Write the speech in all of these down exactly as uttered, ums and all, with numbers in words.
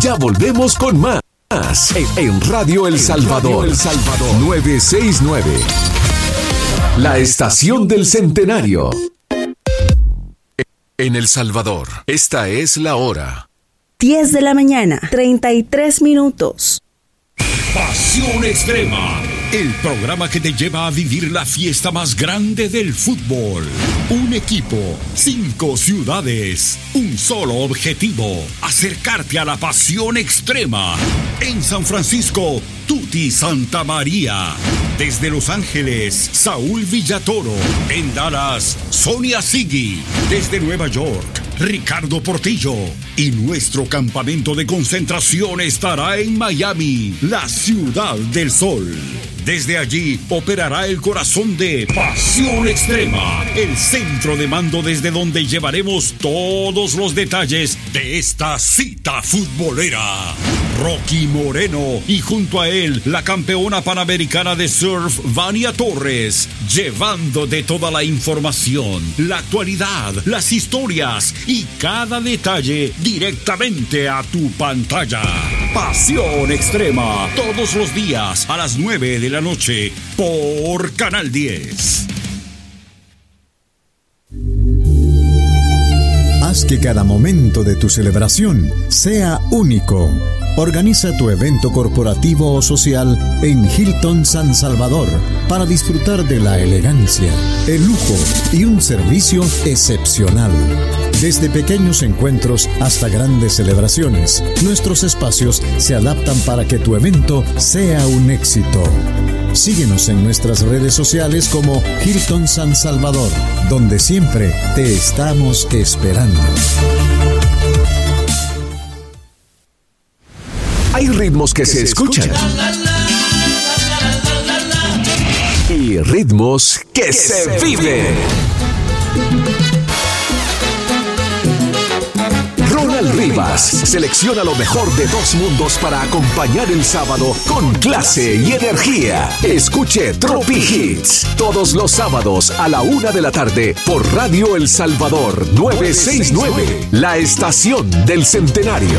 Ya volvemos con más en Radio El Salvador, El Salvador novecientos sesenta y nueve. La estación del centenario. En El Salvador, esta es la hora. diez de la mañana, treinta y tres minutos. Pasión Extrema, el programa que te lleva a vivir la fiesta más grande del fútbol. Un equipo, cinco ciudades, un solo objetivo: acercarte a la pasión extrema. En San Francisco, Tuti Santa María. Desde Los Ángeles, Saúl Villatoro. En Dallas, Sonia Sigui. Desde Nueva York, Ricardo Portillo. Y nuestro campamento de concentración estará en Miami, la ciudad del sol. Desde allí operará el corazón de Pasión Extrema, el centro de mando desde donde llevaremos todos los detalles de esta cita futbolera. Rocky Moreno y junto a él la campeona panamericana de surf Vania Torres, llevándote toda la información, la actualidad, las historias y cada detalle directamente a tu pantalla. Pasión Extrema, todos los días a las nueve de la noche por Canal diez. Haz que cada momento de tu celebración sea único. Organiza tu evento corporativo o social en Hilton San Salvador para disfrutar de la elegancia, el lujo y un servicio excepcional. Desde pequeños encuentros hasta grandes celebraciones, nuestros espacios se adaptan para que tu evento sea un éxito. Síguenos en nuestras redes sociales como Hilton San Salvador, donde siempre te estamos esperando. Hay ritmos que se escuchan y ritmos que se viven. Ronald Rivas selecciona lo mejor de dos mundos para acompañar el sábado con clase y energía. Escuche Tropi Hits todos los sábados a la una de la tarde por Radio El Salvador novecientos sesenta y nueve, la estación del centenario.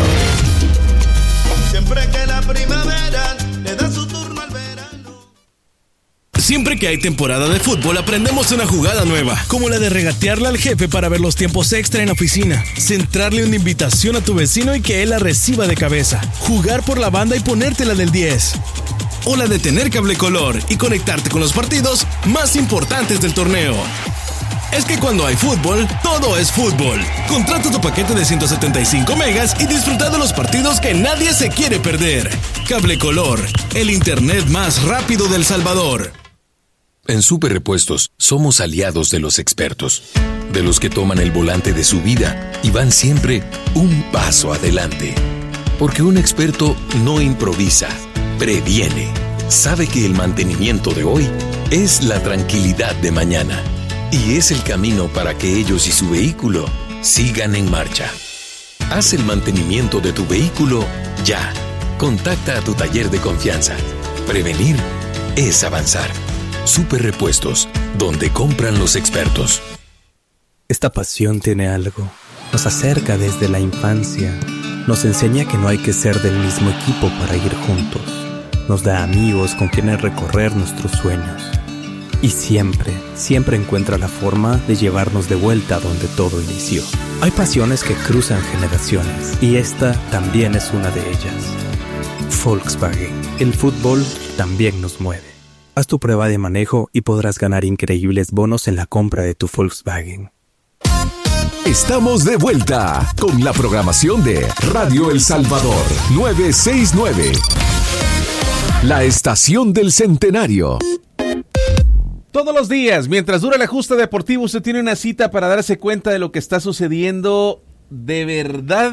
Siempre que la primavera le da su turno al verano. Siempre que hay temporada de fútbol aprendemos una jugada nueva, como la de regatearle al jefe para ver los tiempos extra en la oficina, centrarle una invitación a tu vecino y que él la reciba de cabeza, jugar por la banda y ponértela del diez. O la de tener cable color y conectarte con los partidos más importantes del torneo. Es que cuando hay fútbol, todo es fútbol. Contrata tu paquete de ciento setenta y cinco megas y disfruta de los partidos que nadie se quiere perder. Cable Color, el internet más rápido del Salvador. En Super Repuestos somos aliados de los expertos, de los que toman el volante de su vida y van siempre un paso adelante. Porque un experto no improvisa, previene. Sabe que el mantenimiento de hoy es la tranquilidad de mañana. Y es el camino para que ellos y su vehículo sigan en marcha. Haz el mantenimiento de tu vehículo ya. Contacta a tu taller de confianza. Prevenir es avanzar. Super Repuestos, donde compran los expertos. Esta pasión tiene algo. Nos acerca desde la infancia. Nos enseña que no hay que ser del mismo equipo para ir juntos. Nos da amigos con quienes recorrer nuestros sueños. Y siempre, siempre encuentra la forma de llevarnos de vuelta a donde todo inició. Hay pasiones que cruzan generaciones y esta también es una de ellas. Volkswagen. El fútbol también nos mueve. Haz tu prueba de manejo y podrás ganar increíbles bonos en la compra de tu Volkswagen. Estamos de vuelta con la programación de Radio El Salvador novecientos sesenta y nueve, la estación del centenario. Todos los días, mientras dura el ajuste deportivo, usted tiene una cita para darse cuenta de lo que está sucediendo de verdad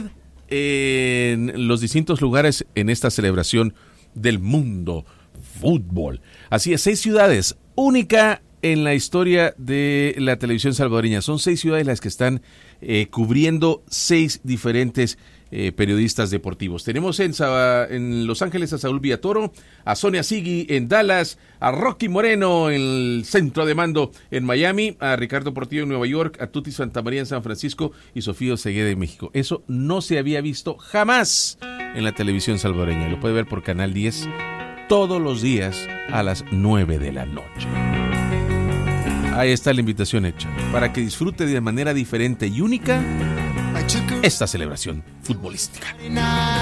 en los distintos lugares en esta celebración del mundo fútbol. Así es, seis ciudades, única en la historia de la televisión salvadoreña. Son seis ciudades las que están eh, cubriendo seis diferentes Eh, periodistas deportivos. Tenemos en, en Los Ángeles a Saúl Villatoro, a Sonia Sigui en Dallas, a Rocky Moreno en el centro de mando en Miami, a Ricardo Portillo en Nueva York, a Tuti Santa María en San Francisco y Sofía Osegueda en México. Eso no se había visto jamás en la televisión salvadoreña. Lo puede ver por Canal diez todos los días a las nueve de la noche. Ahí está la invitación hecha para que disfrute de manera diferente y única esta celebración futbolística.